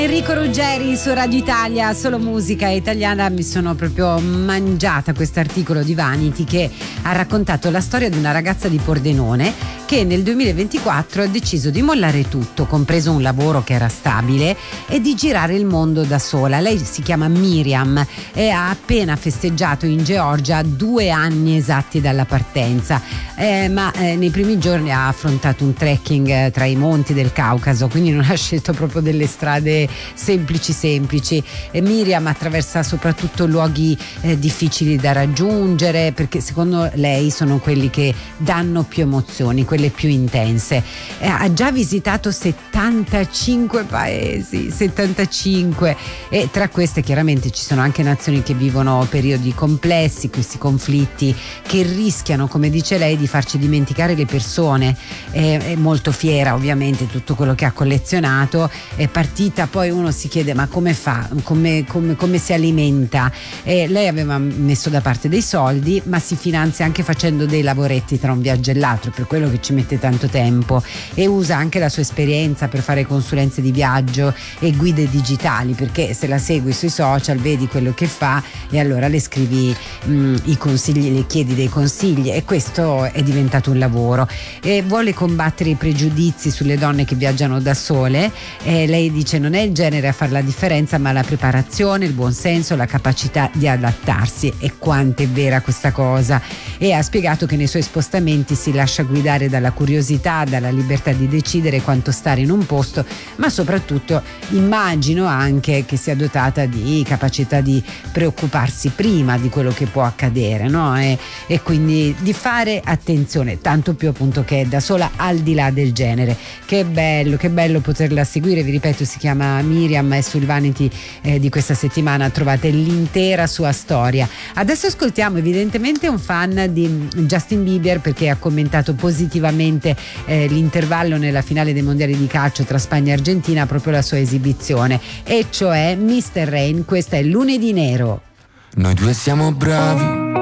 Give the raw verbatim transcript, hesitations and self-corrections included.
Enrico Ruggeri su Radio Italia, solo musica italiana. Mi sono proprio mangiata quest'articolo di Vanity che ha raccontato la storia di una ragazza di Pordenone che nel duemilaventiquattro ha deciso di mollare tutto, compreso un lavoro che era stabile, e di girare il mondo da sola. Lei si chiama Miriam e ha appena festeggiato in Georgia due anni esatti dalla partenza, eh, ma eh, nei primi giorni ha affrontato un trekking eh, tra i monti del Caucaso, quindi non ha scelto proprio delle strade semplici semplici. E Miriam attraversa soprattutto luoghi eh, difficili da raggiungere, perché secondo lei sono quelli che danno più emozioni, quelle più intense. Eh, ha già visitato settantacinque paesi, settantacinque, e tra queste chiaramente ci sono anche nazioni che vivono periodi complessi, questi conflitti che rischiano, come dice lei, di farci dimenticare le persone. Eh, è molto fiera ovviamente di tutto quello che ha collezionato. È partita, poi uno si chiede ma come fa, come, come, come si alimenta. Eh, lei aveva messo da parte dei soldi, ma si finanzia anche facendo dei lavoretti tra un viaggio e l'altro, per quello che ci mette tanto tempo, e usa anche la sua esperienza per fare consulenze di viaggio e guide digitali, perché se la segui sui social vedi quello che fa e allora le scrivi mh, i consigli, le chiedi dei consigli, e questo è diventato un lavoro. E vuole combattere i pregiudizi sulle donne che viaggiano da sole. E lei dice non è il genere a fare la differenza, ma la preparazione, il buon senso, la capacità di adattarsi. E quanto è vera questa cosa. E ha spiegato che nei suoi spostamenti si lascia guidare dalla curiosità, dalla libertà di decidere quanto stare in un posto, ma soprattutto immagino anche che sia dotata di capacità di preoccuparsi prima di quello che può accadere, no? E, e quindi di fare attenzione, tanto più appunto che è da sola, al di là del genere. Che bello, che bello poterla seguire. Vi ripeto, si chiama Miriam e sul Vanity eh, di questa settimana trovate l'intera sua storia. Adesso ascoltiamo evidentemente un fan di Justin Bieber, perché ha commentato positivamente eh, l'intervallo nella finale dei mondiali di calcio tra Spagna e Argentina, proprio la sua esibizione, e cioè mister Rain. Questa è Lunedì Nero. Noi due siamo bravi